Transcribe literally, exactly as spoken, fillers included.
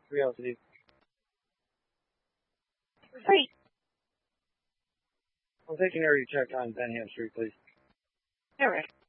three oh three. Three. I'll take an area check on Benham Street, please. All right.